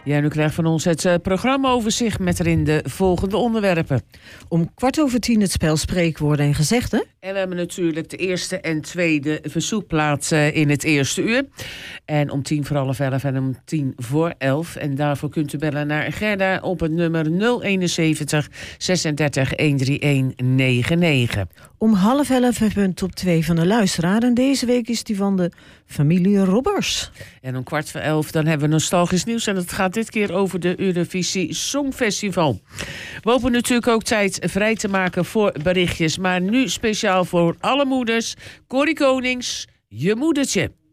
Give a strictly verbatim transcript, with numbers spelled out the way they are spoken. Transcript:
Ja, nu krijgt van ons het uh, programmaoverzicht met erin de volgende onderwerpen. Om kwart over tien het spel Spreekwoorden en Gezegden. En we hebben natuurlijk de eerste en tweede verzoekplaats uh, in het eerste uur. En om tien voor half elf en om tien voor elf. En daarvoor kunt u bellen naar Gerda op het nummer nul eenenzeventig zesendertig honderdeenennegentig. Om half elf hebben we een top twee van de luisteraar. En deze week is die van de familie Robbers. En om kwart voor elf dan hebben we nostalgisch nieuws. En dat gaat dit keer over de Eurovisie Songfestival. We hopen natuurlijk ook tijd vrij te maken voor berichtjes. Maar nu speciaal voor alle moeders. Corrie Konings, je moedertje.